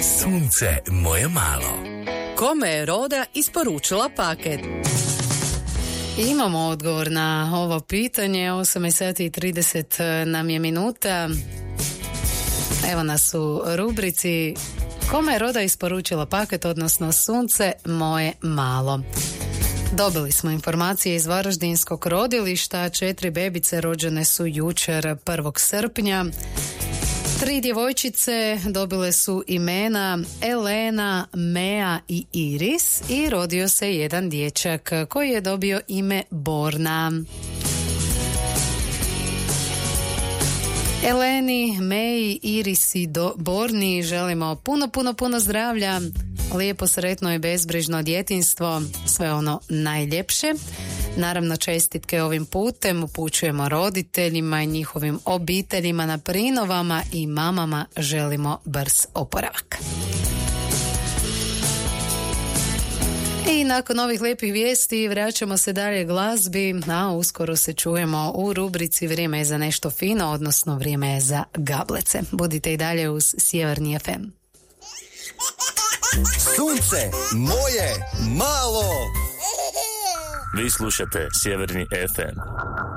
Sunce moje malo. Kome je Roda isporučila paket? Imamo odgovor na ovo pitanje. 8:30 nam je minuta. Evo nas u rubrici Kome je Roda isporučila paket, odnosno Sunce moje malo. Dobili smo informacije iz Varaždinskog rodilišta. 4 bebice rođene su jučer 1. srpnja. 3 djevojčice dobile su imena Elena, Mea i Iris i rodio se jedan dječak koji je dobio ime Borna. Eleni, Meji, Iris i Borni želimo puno zdravlja, lijepo, sretno i bezbrižno djetinjstvo, sve ono najljepše. Naravno, čestitke ovim putem upućujemo roditeljima i njihovim obiteljima na prinovama i mamama želimo brz oporavak. I nakon ovih lijepih vijesti vraćamo se dalje glazbi, a uskoro se čujemo u rubrici Vrijeme je za nešto fino, odnosno Vrijeme je za gablece. Budite i dalje uz Sjeverni FM. Sunce moje malo. Vi slušate Sjeverni FM.